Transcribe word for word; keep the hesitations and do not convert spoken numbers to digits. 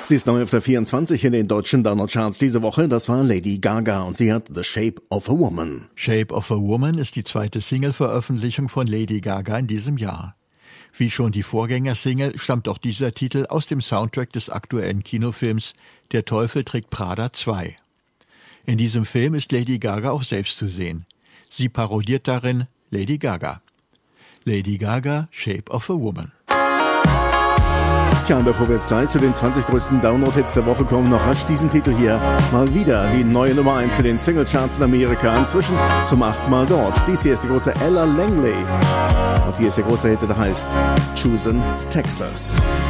Sie ist neu auf der vierundzwanzig in den deutschen Download-Charts diese Woche. Das war Lady Gaga und sie hat The Shape of a Woman. Shape of a Woman ist die zweite Single-Veröffentlichung von Lady Gaga in diesem Jahr. Wie schon die Vorgängersingle stammt auch dieser Titel aus dem Soundtrack des aktuellen Kinofilms Der Teufel trägt Prada zwei. In diesem Film ist Lady Gaga auch selbst zu sehen. Sie parodiert darin Lady Gaga. Lady Gaga, Shape of a Woman. Tja, und bevor wir jetzt gleich zu den zwanzig größten Download-Hits der Woche kommen, noch rasch diesen Titel hier. Mal wieder die neue Nummer eins in den Singlecharts in Amerika. Inzwischen zum achten Mal dort. Dies hier ist die große Ella Langley. Und hier ist der große Hit, der heißt Choosing Texas.